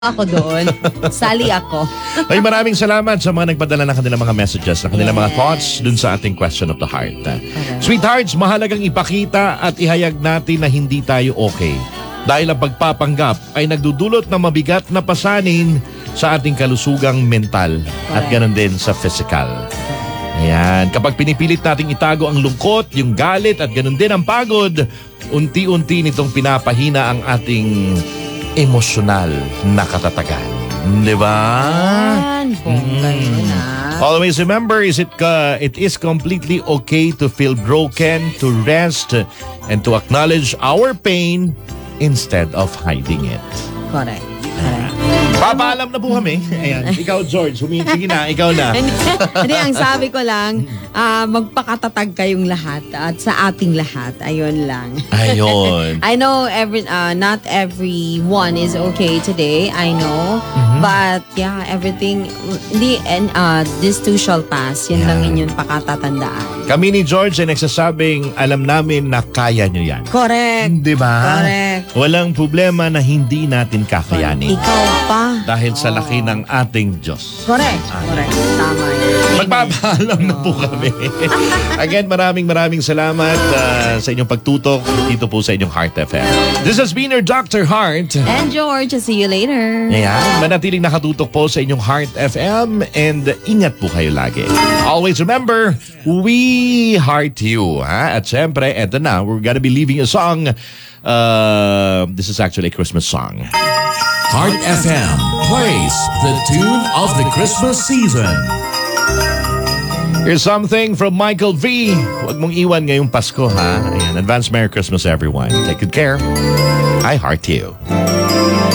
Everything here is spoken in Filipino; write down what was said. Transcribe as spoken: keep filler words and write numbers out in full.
ako doon. Sali ako. Ay, maraming salamat sa mga nagpadala ng kanilang mga messages, ng kanilang mga Yes. thoughts dun sa ating question of the heart. Sweethearts, mahalagang ipakita at ihayag natin na hindi tayo okay. Dahil ang pagpapanggap ay nagdudulot ng mabigat na pasanin sa ating kalusugang mental at ganoon din sa physical. Ayan, kapag pinipilit nating itago ang lungkot, yung galit at ganoon din ang pagod, unti-unti nitong pinapahina ang ating emosyonal na katatagan. Di ba? Yan, bongga yun, ah. Always remember, is it uh, it is completely okay to feel broken, to rest, and to acknowledge our pain instead of hiding it. Correct. Correct. Papaalam na po kami. Ayan, ikaw George, humingi. Sige na, ikaw na. Hindi, hindi, ang sabi ko lang, ah, magpakatatag kayong lahat at sa ating lahat. Ayun lang. Ayun. I know every uh, not everyone is okay today. I know. Mm-hmm. But yeah, everything hindi and uh, this too shall pass. Yan lang inyong pakatatandaan. Kami ni George ay nagsasabing alam namin na kaya nyo yan. Correct. Di ba? Correct. Walang problema na hindi natin kakayanin. Ikaw pa. Dahil sa laki ng ating Diyos. Correct. Correct. Tama yun. Magpapaalam na po kami. Again, maraming maraming salamat uh, sa inyong pagtutok dito po sa inyong Heart F M. This has been your Doctor Heart. And George, see you later. Ayan, manatiling nakatutok po sa inyong Heart F M and ingat po kayo lagi. Always remember, we heart you. Ha? At syempre, eto na, we're gonna be leaving a song. Uh, this is actually a Christmas song. Heart F M plays the tune of the Christmas season. Here's something from Michael V. Huwag mong iwan ngayong Pasko, ha? Ayan, advance Merry Christmas, everyone. Take good care. I heart you.